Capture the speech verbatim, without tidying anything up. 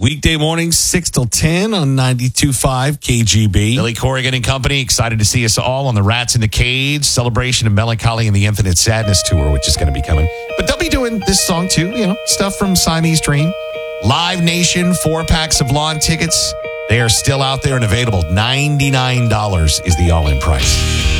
Weekday mornings, six till ten on ninety-two point five K G B. Billy Corrigan and company, excited to see us all on the Rats in the Cage celebration of melancholy and the Infinite Sadness tour, which is going to be coming. But they'll be doing this song too, you know, stuff from Siamese Dream. Live Nation, four packs of lawn tickets. They are still out there and available. ninety-nine dollars is the all-in price.